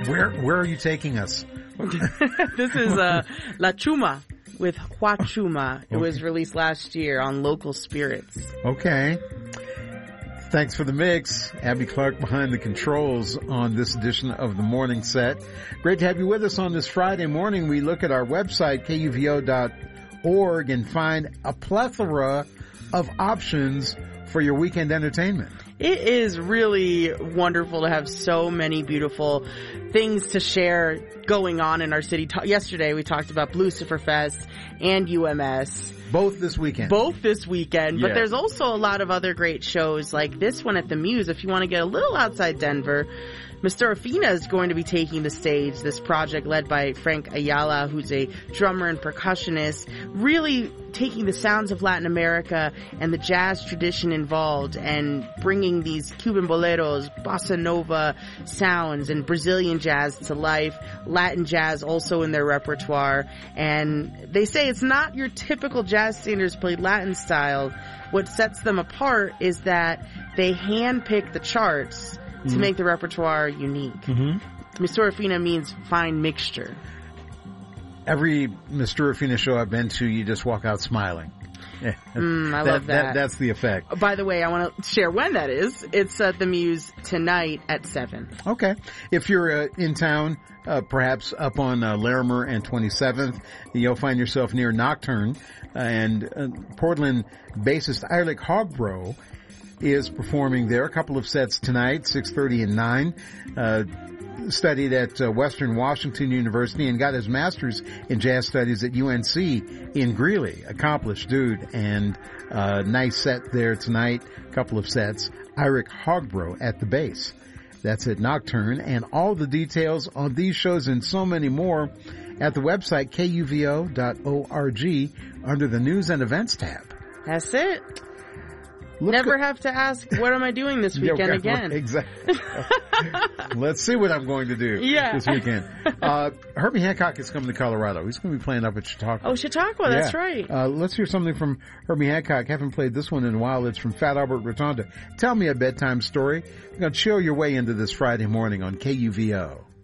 Where are you taking us? This is La Chuma with Huachuma. It was released last year on Local Spirits. Okay. Thanks for the mix. Abby Clark behind the controls on this edition of the Morning Set. Great to have you with us on this Friday morning. We look at our website, kuvo.org, and find a plethora of options for your weekend entertainment. It is really wonderful to have so many beautiful things to share going on in our city. Yesterday we talked about Blucifer Fest and UMS. Both this weekend. But there's also a lot of other great shows like this one at the Muse. If you want to get a little outside Denver, Mr. Afina is going to be taking the stage. This project led by Frank Ayala, who's a drummer and percussionist, really taking the sounds of Latin America and the jazz tradition involved and bringing these Cuban boleros, bossa nova sounds and Brazilian jazz to life, Latin jazz also in their repertoire. And they say it's not your typical jazz singers played Latin style. What sets them apart is that they handpick the charts to make the repertoire unique. Mr. Afina means fine mixture. Every Mr. Afina show I've been to, you just walk out smiling. I love that. That's the effect. By the way, I want to share when that is. It's at the Muse tonight at 7. Okay. If you're in town, perhaps up on Larimer and 27th, you'll find yourself near Nocturne. And Portland bassist Eirik Hogbro is performing there. A couple of sets tonight, 6:30 and 9. Studied at Western Washington University and got his master's in jazz studies at UNC in Greeley. Accomplished dude, and nice set there tonight. A couple of sets. Eirik Hogbro at the bass. That's at Nocturne, and all the details on these shows and so many more at the website kuvo.org under the News and Events tab. That's it. Never have to ask, what am I doing this weekend again? Exactly. Let's see what I'm going to do this weekend. Herbie Hancock is coming to Colorado. He's going to be playing up at Chautauqua. Oh, Chautauqua, that's right. Let's hear something from Herbie Hancock. Haven't played this one in a while. It's from Fat Albert Rotunda. Tell me a bedtime story. You're going to chill your way into this Friday morning on KUVO.